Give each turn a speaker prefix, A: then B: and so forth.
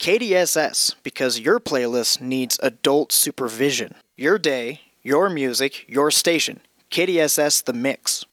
A: KDSS, because your playlist needs adult supervision. Your day, your music, your station. KDSS The Mix.